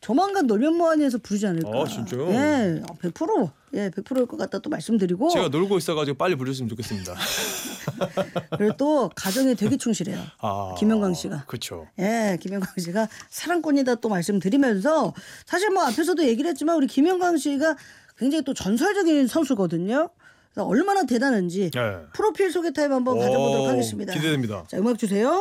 조만간 놀면 뭐하니에서 부르지 않을까. 진짜요? 예, 100%. 예, 100%일 것 같다 또 말씀드리고. 제가 놀고 있어가지고 빨리 부르셨으면 좋겠습니다. 그리고 또 가정에 되게 충실해요. 김영광 씨가. 그렇죠. 예, 김영광 씨가 사랑꾼이다 또 말씀드리면서 사실 뭐 앞에서도 얘기를 했지만 우리 김영광 씨가 굉장히 또 전설적인 선수거든요. 그래서 얼마나 대단한지 프로필 소개 타임 한번 가져보도록 하겠습니다. 기대됩니다. 자, 음악 주세요.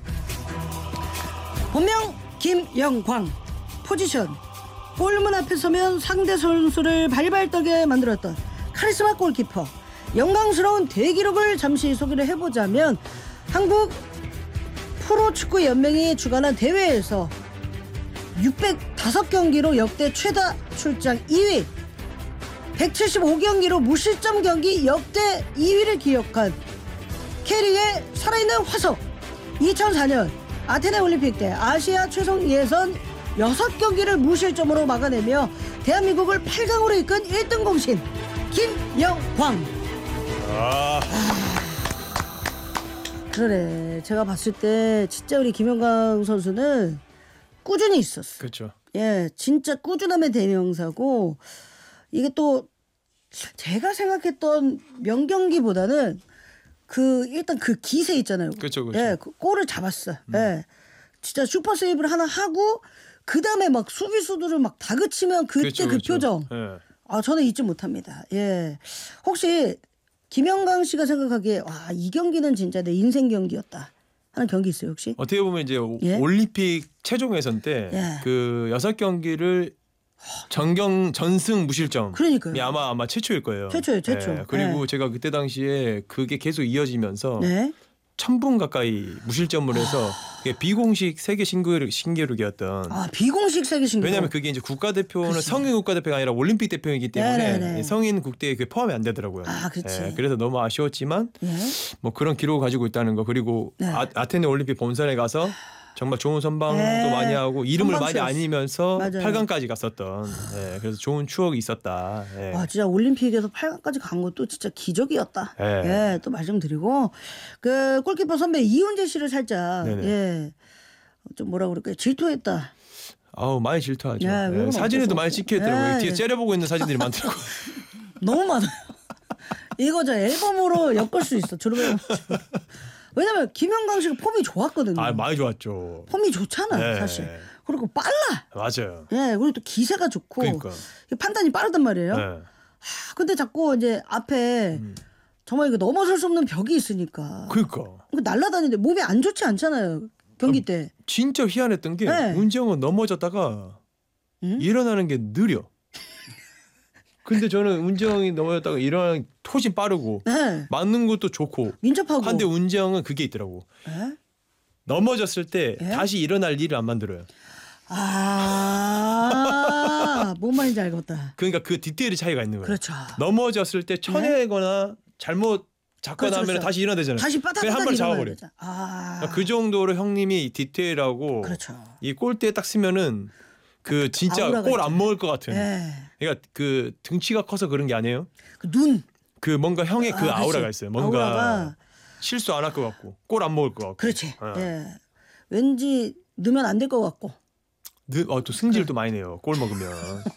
본명 김영광. 포지션 골문 앞에 서면 상대 선수를 발발 떨게 만들었던 카리스마 골키퍼. 영광스러운 대기록을 잠시 소개를 해보자면 한국 프로축구연맹이 주관한 대회에서 605경기로 역대 최다 출장 2위, 175경기로 무실점 경기 역대 2위를 기록한 K리그의 살아있는 화석. 2004년 아테네 올림픽 때 아시아 최종 예선 6경기를 무실점으로 막아내며 대한민국을 8강으로 이끈 1등 공신 김영광. 그래, 제가 봤을 때 진짜 우리 김영광 선수는 꾸준히 있었어. 그렇죠. 예, 진짜 꾸준함의 대명사고, 이게 또 제가 생각했던 명경기보다는 일단 그 기세 있잖아요. 그렇죠. 예, 그 골을 잡았어. 예, 진짜 슈퍼 세이브를 하나 하고 그 다음에 막 수비수들을 막 다그치면 그때 그 표정. 예. 저는 잊지 못합니다. 예, 혹시 김영광 씨가 생각하기에 이 경기는 진짜 내 인생 경기였다 하는 경기 있어요 혹시? 어떻게 보면 이제 올림픽 최종 예선 때 그 6경기를 전승 무실점. 그러니까요. 아마 최초일 거예요. 최초. 그리고 제가 그때 당시에 그게 계속 이어지면서 1000분 가까이 무실점을 해서 그게 비공식 세계 신기록이었던. 비공식 세계 신기록. 왜냐하면 그게 이제 국가대표는 성인 국가대표가 아니라 올림픽 대표이기 때문에 성인 국대에 그게 포함이 안 되더라고요. 그렇지. 그래서 너무 아쉬웠지만 뭐 그런 기록을 가지고 있다는 거. 그리고 아테네 올림픽 본선에 가서 정말 좋은 선방도 많이 하고 이름을 많이 알리면서 8강까지 갔었던. 그래서 좋은 추억이 있었다. 진짜 올림픽에서 8강까지 간 것도 진짜 기적이었다. 또 말씀드리고 그 골키퍼 선배 이훈재 씨를 살짝 좀 뭐라 그럴까요? 질투했다. 많이 질투하죠. 사진에도 많이 찍혀있더라고요. 뒤에 째려보고 있는 사진들이 많더라고요. 너무 많아요. 이거 저 앨범으로 엮을 수 있어. 왜냐면 김영광 씨가 폼이 좋았거든요. 많이 좋았죠. 폼이 좋잖아 사실. 그리고 빨라. 맞아요. 그리고 또 기세가 좋고. 그러니까. 판단이 빠르단 말이에요. 근데 자꾸 이제 앞에 정말 이거 넘어설 수 없는 벽이 있으니까. 그러니까. 날아다니는데 몸이 안 좋지 않잖아요. 경기 때. 진짜 희한했던 게 문정은 넘어졌다가 일어나는 게 느려. 근데 저는 운정이 넘어졌다가 일어나는 토신 빠르고 맞는 것도 좋고 민첩하고. 근데 운정은 그게 있더라고. 넘어졌을 때 다시 일어날 일을 안 만들어요. 뭔 말인지 알겠다. 그러니까 그 디테일의 차이가 있는 거예요. 그렇죠. 넘어졌을 때 쳐내거나 잘못 잡거나 하면 다시 일어나잖아요. 다시 빠닥빠닥 한 번 잡아버려. 그러니까 그 정도로 형님이 디테일하고 이 골대에 딱 쓰면은 그 진짜 골 안 먹을 것 같은. 그러니까 그 등치가 커서 그런 게 아니에요. 그 눈. 그 뭔가 형의 그 아우라가 있어요. 뭔가 아우라가... 실수 안 할 것 같고 골 안 먹을 것 같고. 그렇지. 왠지 넣으면 안 될 것 같고. 또 승질도 많이 내요. 골 먹으면.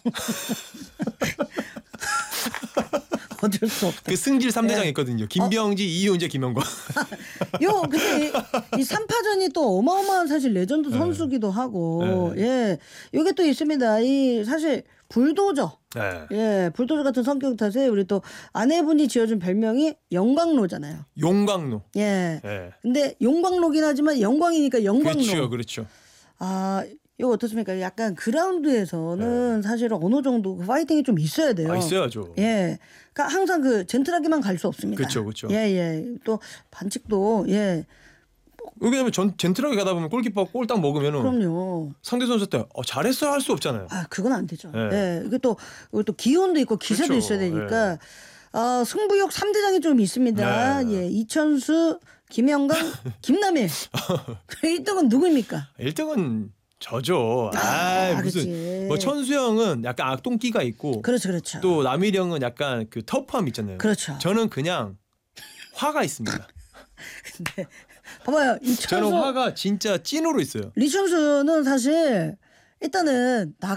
어쩔 수 없다. 그 승질 3대장 있거든요. 김병지, 이훈재, 김영광. 근데 이 3파전이 또 어마어마한 사실 레전드 선수기도 하고. 요게 또 있습니다. 이 사실 불도저. 불도저 같은 성격 탓에 우리 또 아내분이 지어준 별명이 영광로잖아요. 용광로. 근데 용광로긴 하지만 영광이니까 영광로. 그렇죠. 이거 어떻습니까? 약간 그라운드에서는 사실은 어느 정도 그 파이팅이 좀 있어야 돼요. 있어야죠. 그러니까 항상 그 젠틀하게만 갈 수 없습니다. 그렇죠. 또 반칙도 왜냐면 젠틀하게 가다 보면 골키퍼 골 딱 먹으면은 그럼요. 상대 선수한테 잘했어 할 수 없잖아요. 그건 안 되죠. 이게 또 기운도 있고 기세도 있어야 되니까 승부욕 3대장이 좀 있습니다. 이천수, 김영광, 김남일. 1등은 누구입니까? 1등은 저죠. 무슨 뭐 천수 형은 약간 악동기가 있고, 그렇죠. 또 남일 형은 약간 그 터프함 있잖아요. 그렇죠. 저는 그냥 화가 있습니다. 근데 봐봐요, 저는 화가 진짜 찐으로 있어요. 리천수는 사실 일단은